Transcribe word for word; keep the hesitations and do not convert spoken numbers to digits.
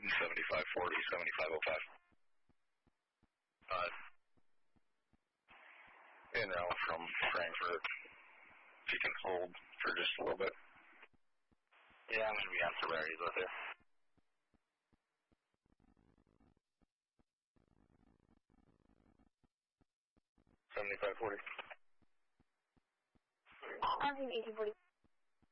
seventy-five forty, seventy-five oh five. Uh, in route from Frankfurt. If you can hold for just a little bit. Yeah, I'm going to be on Ferraris with you. seventy-five forty. I'm eighteen forty.